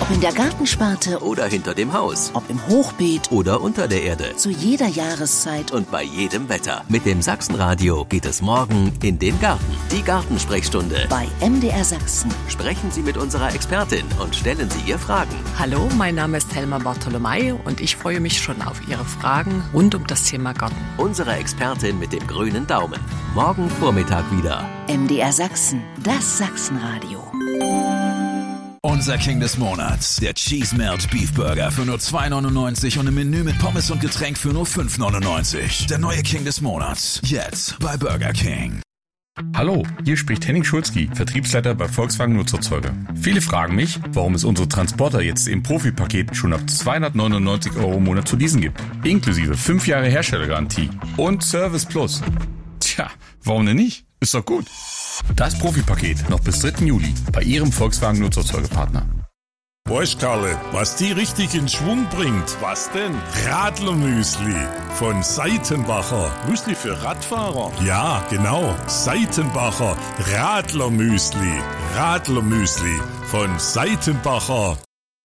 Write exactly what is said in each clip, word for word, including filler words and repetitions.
Ob in der Gartensparte oder hinter dem Haus. Ob im Hochbeet oder unter der Erde. Zu jeder Jahreszeit und bei jedem Wetter. Mit dem Sachsenradio geht es morgen in den Garten. Die Gartensprechstunde. Bei M D R Sachsen. Sprechen Sie mit unserer Expertin und stellen Sie ihr Fragen. Hallo, mein Name ist Helma Bartolomei und ich freue mich schon auf Ihre Fragen rund um das Thema Garten. Unsere Expertin mit dem grünen Daumen. Morgen Vormittag wieder. M D R Sachsen, das Sachsenradio. Unser King des Monats, der Cheese Melt Beef Burger für nur zwei neunundneunzig und ein Menü mit Pommes und Getränk für nur fünf neunundneunzig. Der neue King des Monats, jetzt bei Burger King. Hallo, hier spricht Henning Schulzki, Vertriebsleiter bei Volkswagen Nutzerzeuger. Viele fragen mich, warum es unsere Transporter jetzt im Profipaket schon ab zweihundertneunundneunzig Euro im Monat zu leasen gibt. Inklusive fünf Jahre Herstellergarantie und Service Plus. Tja, warum denn nicht? Ist doch gut. Das Profipaket noch bis dritten Juli bei Ihrem Volkswagen Nutzerzeugerpartner. Weißt Karle, was die richtig in Schwung bringt? Was denn? Radlermüsli von Seitenbacher. Müsli für Radfahrer? Ja, genau. Seitenbacher Radlermüsli. Radlermüsli von Seitenbacher.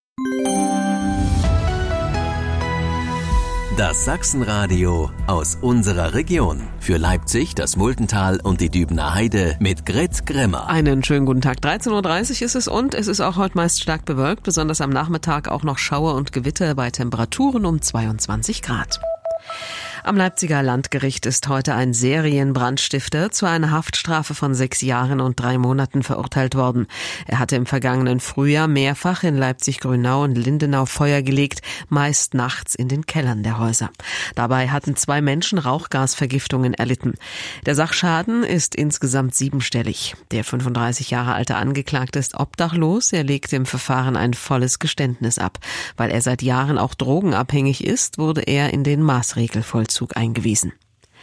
Das Sachsenradio aus unserer Region. Für Leipzig, das Multental und die Dübener Heide mit Grit Grimmer. Einen schönen guten Tag. dreizehn Uhr dreißig ist es und es ist auch heute meist stark bewölkt, besonders am Nachmittag auch noch Schauer und Gewitter bei Temperaturen um zweiundzwanzig Grad. Am Leipziger Landgericht ist heute ein Serienbrandstifter zu einer Haftstrafe von sechs Jahren und drei Monaten verurteilt worden. Er hatte im vergangenen Frühjahr mehrfach in Leipzig-Grünau und Lindenau Feuer gelegt, meist nachts in den Kellern der Häuser. Dabei hatten zwei Menschen Rauchgasvergiftungen erlitten. Der Sachschaden ist insgesamt siebenstellig. Der fünfunddreißig Jahre alte Angeklagte ist obdachlos. Er legte im Verfahren ein volles Geständnis ab. Weil er seit Jahren auch drogenabhängig ist, wurde er in den Maßregelvollzug eingewiesen.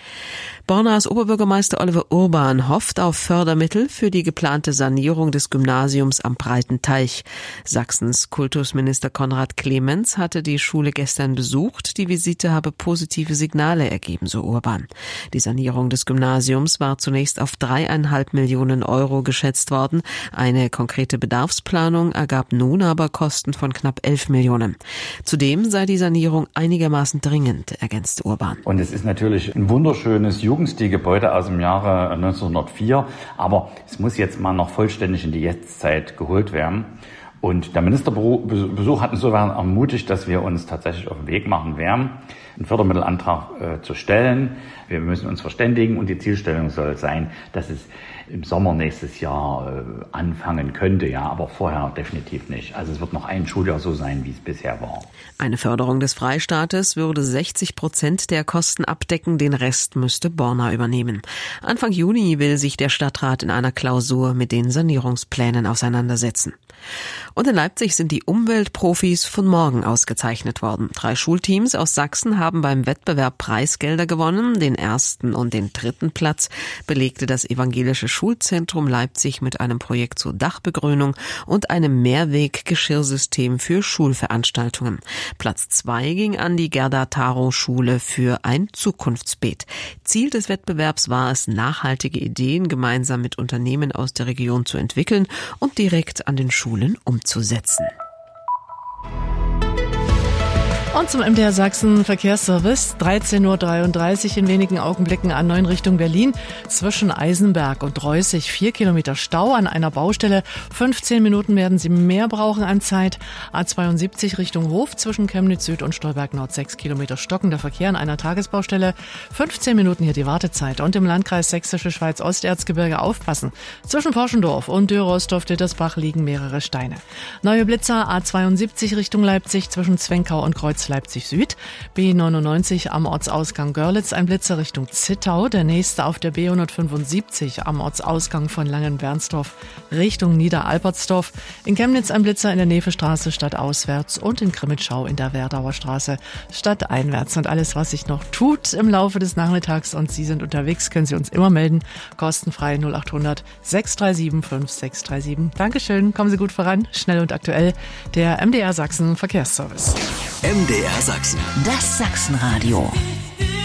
Bornas Oberbürgermeister Oliver Urban hofft auf Fördermittel für die geplante Sanierung des Gymnasiums am Breiten Teich. Sachsens Kultusminister Konrad Clemens hatte die Schule gestern besucht. Die Visite habe positive Signale ergeben, so Urban. Die Sanierung des Gymnasiums war zunächst auf dreieinhalb Millionen Euro geschätzt worden. Eine konkrete Bedarfsplanung ergab nun aber Kosten von knapp elf Millionen. Zudem sei die Sanierung einigermaßen dringend, ergänzte Urban. Und es ist natürlich ein wunderschönes Jugendstilgebäude aus dem Jahre neunzehnhundertvier, aber es muss jetzt mal noch vollständig in die Jetztzeit geholt werden. Und der Ministerbesuch hat insofern ermutigt, dass wir uns tatsächlich auf den Weg machen werden, einen Fördermittelantrag äh, zu stellen. Wir müssen uns verständigen und die Zielstellung soll sein, dass es im Sommer nächstes Jahr äh, anfangen könnte, ja, aber vorher definitiv nicht. Also es wird noch ein Schuljahr so sein, wie es bisher war. Eine Förderung des Freistaates würde sechzig Prozent der Kosten abdecken, den Rest müsste Borna übernehmen. Anfang Juni will sich der Stadtrat in einer Klausur mit den Sanierungsplänen auseinandersetzen. Und in Leipzig sind die Umweltprofis von morgen ausgezeichnet worden. Drei Schulteams aus Sachsen haben beim Wettbewerb Preisgelder gewonnen. Den ersten und den dritten Platz belegte das evangelische Schulzentrum Leipzig mit einem Projekt zur Dachbegrünung und einem Mehrweg-Geschirrsystem für Schulveranstaltungen. Platz zwei ging an die Gerda-Taro-Schule für ein Zukunftsbeet. Ziel des Wettbewerbs war es, nachhaltige Ideen gemeinsam mit Unternehmen aus der Region zu entwickeln und direkt an den Schulen umzusetzen. Und zum M D R Sachsen Verkehrsservice, dreizehn Uhr dreiunddreißig in wenigen Augenblicken A neun Richtung Berlin. Zwischen Eisenberg und Reußig vier Kilometer Stau an einer Baustelle. fünfzehn Minuten werden Sie mehr brauchen an Zeit. A zweiundsiebzig Richtung Hof zwischen Chemnitz Süd und Stolberg Nord sechs Kilometer stockender Verkehr an einer Tagesbaustelle. fünfzehn Minuten hier die Wartezeit. Und im Landkreis Sächsische Schweiz Osterzgebirge aufpassen. Zwischen Porschendorf und Dürrostorf-Dittersbach liegen mehrere Steine. Neue Blitzer A zweiundsiebzig Richtung Leipzig zwischen Zwenkau und Kreuz Leipzig Süd, B neunundneunzig am Ortsausgang Görlitz, ein Blitzer Richtung Zittau, der nächste auf der B hundertfünfundsiebzig am Ortsausgang von Langenbernsdorf Richtung Niederalbertsdorf, in Chemnitz ein Blitzer in der Nevestraße stadtauswärts und in Grimmitschau in der Werdauer Straße stadteinwärts. Und alles, was sich noch tut im Laufe des Nachmittags und Sie sind unterwegs, können Sie uns immer melden, kostenfrei null achthundert sechs drei sieben fünf sechs drei sieben. Dankeschön, kommen Sie gut voran, schnell und aktuell, der M D R Sachsen Verkehrsservice. M D R Sachsen. Das Sachsenradio.